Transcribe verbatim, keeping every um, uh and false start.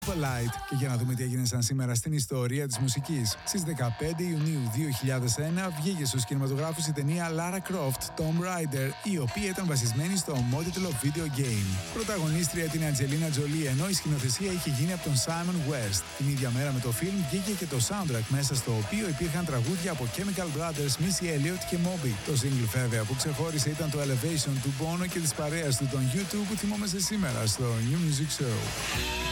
Light. Και για να δούμε τι έγινε σαν σήμερα στην ιστορία της μουσικής. Στις δεκαπέντε Ιουνίου δύο χιλιάδες ένα βγήκε στους κινηματογράφους η ταινία Lara Croft Tomb Raider, η οποία ήταν βασισμένη στο ομότιτλο video game. Πρωταγωνίστρια την Αντζελίνα Τζολί, ενώ η σκηνοθεσία είχε γίνει από τον Simon West. Την ίδια μέρα με το φιλμ βγήκε και το soundtrack, μέσα στο οποίο υπήρχαν τραγούδια από Chemical Brothers, Missy Elliott και Moby. Το single βέβαια που ξεχώρισε ήταν το Elevation του Bono και της παρέας του των YouTube που θυμόμαστε σήμερα στο New Music Show.